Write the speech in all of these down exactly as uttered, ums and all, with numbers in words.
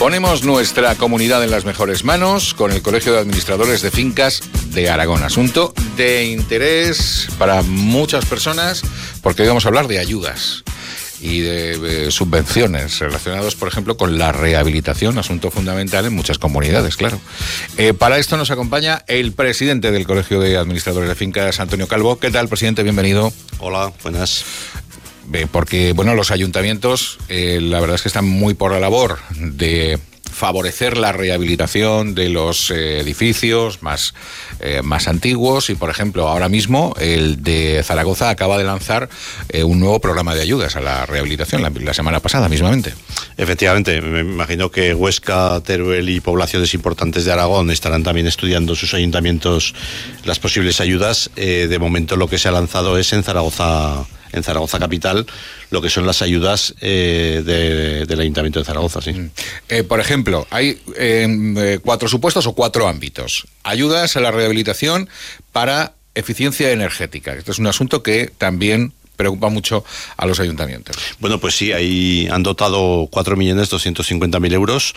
Ponemos nuestra comunidad en las mejores manos con el Colegio de Administradores de Fincas de Aragón. Asunto de interés para muchas personas porque hoy vamos a hablar de ayudas y de, de subvenciones relacionados, por ejemplo, con la rehabilitación, asunto fundamental en muchas comunidades, claro. Eh, para esto nos acompaña el presidente del Colegio de Administradores de Fincas, Antonio Calvo. ¿Qué tal, presidente? Bienvenido. Hola, buenas. Porque, bueno, los ayuntamientos, eh, la verdad es que están muy por la labor de favorecer la rehabilitación de los eh, edificios más, eh, más antiguos y, por ejemplo, ahora mismo el de Zaragoza acaba de lanzar eh, un nuevo programa de ayudas a la rehabilitación la, la semana pasada mismamente. Efectivamente, me imagino que Huesca, Teruel y poblaciones importantes de Aragón estarán también estudiando sus ayuntamientos las posibles ayudas. Eh, de momento lo que se ha lanzado es en Zaragoza en Zaragoza capital, lo que son las ayudas eh, de, del Ayuntamiento de Zaragoza, sí. Eh, por ejemplo, hay eh, cuatro supuestos o cuatro ámbitos. Ayudas a la rehabilitación para eficiencia energética. Este es un asunto que también preocupa mucho a los ayuntamientos. Bueno, pues sí, ahí han dotado cuatro millones doscientos cincuenta mil euros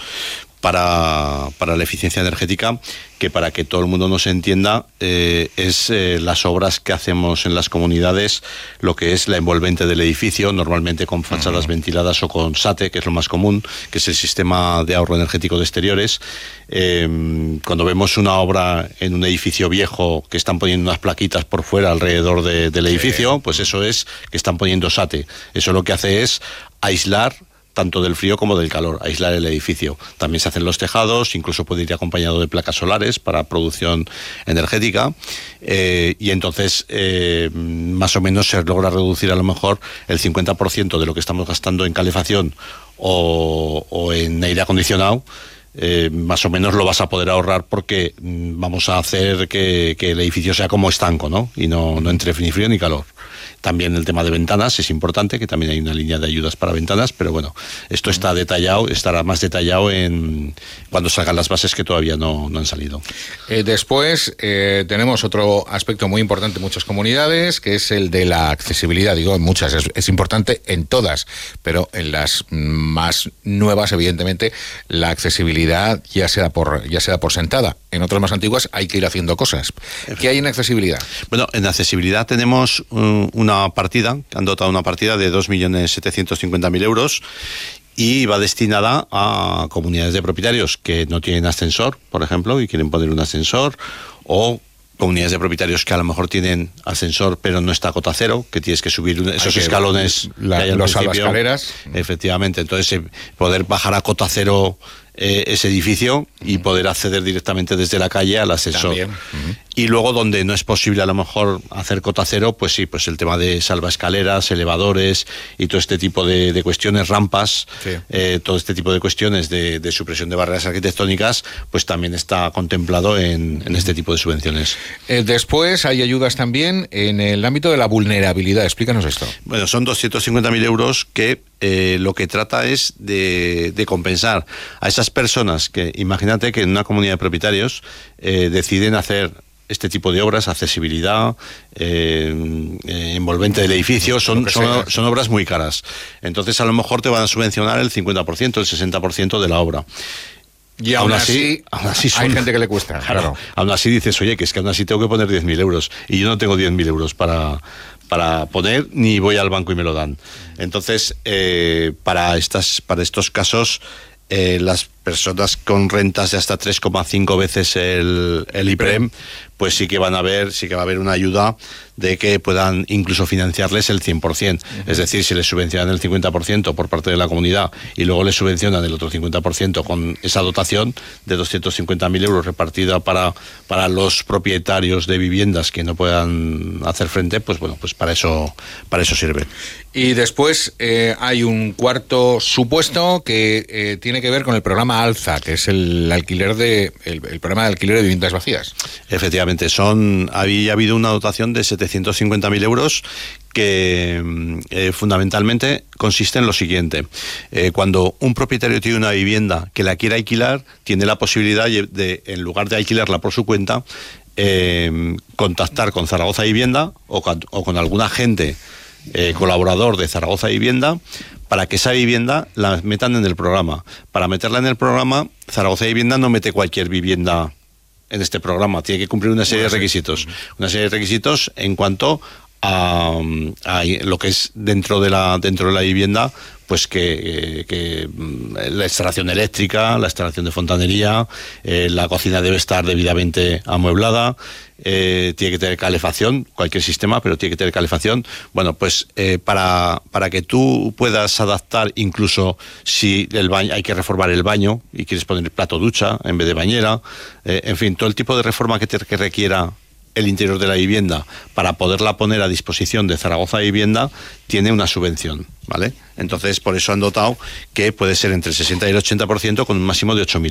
para, para la eficiencia energética, que para que todo el mundo nos entienda, eh, es eh, las obras que hacemos en las comunidades, lo que es la envolvente del edificio, normalmente con fachadas uh-huh. ventiladas o con SATE, que es lo más común, que es el sistema de ahorro energético de exteriores. Eh, cuando vemos una obra en un edificio viejo que están poniendo unas plaquitas por fuera alrededor de, del edificio, sí. pues eso es que están poniendo SATE. Eso lo que hace es aislar tanto del frío como del calor, aislar el edificio. También se hacen los tejados, incluso puede ir acompañado de placas solares para producción energética, eh, y entonces eh, más o menos se logra reducir a lo mejor el cincuenta por ciento de lo que estamos gastando en calefacción o, o en aire acondicionado. Eh, más o menos lo vas a poder ahorrar porque mm, vamos a hacer que, que el edificio sea como estanco, ¿no? Y no, no entre ni frío ni calor. También el tema de ventanas es importante, que también hay una línea de ayudas para ventanas, pero bueno, esto está detallado, estará más detallado en cuando salgan las bases, que todavía no, no han salido. Eh, después eh, tenemos otro aspecto muy importante en muchas comunidades, que es el de la accesibilidad. Digo, en muchas, es, es importante en todas, pero en las más nuevas, evidentemente, la accesibilidad ya se da por, ya se da por sentada. En otras más antiguas hay que ir haciendo cosas. ¿Qué hay en accesibilidad? Bueno, en accesibilidad tenemos un, una partida, han dotado una partida de dos millones setecientos cincuenta mil euros y va destinada a comunidades de propietarios que no tienen ascensor, por ejemplo, y quieren poner un ascensor, o comunidades de propietarios que a lo mejor tienen ascensor pero no está a cota cero, que tienes que subir esos que, escalones la, que hay al los principio. Salvaescaleras. Efectivamente, entonces eh, poder bajar a cota cero eh, ese edificio y uh-huh. poder acceder directamente desde la calle al ascensor. Uh-huh. Y luego donde no es posible a lo mejor hacer cota cero, pues sí, pues el tema de salvaescaleras, elevadores y todo este tipo de, de cuestiones, rampas, sí. eh, todo este tipo de cuestiones de, de supresión de barreras arquitectónicas, pues también está contemplado en, en este tipo de subvenciones. Eh, después hay ayudas también en el ámbito de la vulnerabilidad. Explícanos esto. Bueno, son doscientos cincuenta mil euros que eh, lo que trata es de, de compensar a esas personas que, imagínate que en una comunidad de propietarios eh, deciden hacer este tipo de obras, accesibilidad, eh, eh, envolvente del edificio, son, son, son obras muy caras. Entonces a lo mejor te van a subvencionar el cincuenta por ciento, el sesenta por ciento de la obra. Y aún, aún así, así, aún así son, hay gente que le cuesta. Claro, claro. Aún así dices, oye, que es que aún así tengo que poner diez mil euros y yo no tengo diez mil euros para, para poner, ni voy al banco y me lo dan. Entonces, eh, para, estas, para estos casos, eh, las personas con rentas de hasta tres coma cinco veces el, el IPREM, pues sí que van a ver, sí que va a haber una ayuda de que puedan incluso financiarles el cien por ciento. Uh-huh. Es decir, si les subvencionan el cincuenta por ciento por parte de la comunidad y luego les subvencionan el otro cincuenta por ciento con esa dotación de doscientos cincuenta mil euros repartida para, para los propietarios de viviendas que no puedan hacer frente, pues bueno, pues para eso, para eso sirve. Y después eh, hay un cuarto supuesto que eh, tiene que ver con el programa Alza, que es el alquiler de el, el programa de alquiler de viviendas vacías. Efectivamente, son había habido una dotación de setecientos cincuenta mil euros que eh, fundamentalmente consiste en lo siguiente. Eh, cuando un propietario tiene una vivienda que la quiere alquilar, tiene la posibilidad de, en lugar de alquilarla por su cuenta, eh, contactar con Zaragoza Vivienda o con, o con algún agente eh, colaborador de Zaragoza Vivienda, para que esa vivienda la metan en el programa. Para meterla en el programa, Zaragoza Vivienda no mete cualquier vivienda en este programa, tiene que cumplir una serie de requisitos. Una serie de requisitos en cuanto a, a lo que es dentro de la dentro de la vivienda, pues que, que la instalación eléctrica, la instalación de fontanería, eh, la cocina debe estar debidamente amueblada, eh, tiene que tener calefacción, cualquier sistema, pero tiene que tener calefacción. Bueno, pues eh, para, para que tú puedas adaptar, incluso si el baño, hay que reformar el baño y quieres poner plato ducha en vez de bañera, eh, en fin, todo el tipo de reforma que, te, que requiera el interior de la vivienda para poderla poner a disposición de Zaragoza Vivienda tiene una subvención, ¿vale? Entonces, por eso han dotado que puede ser entre el sesenta y el ochenta por ciento con un máximo de ocho mil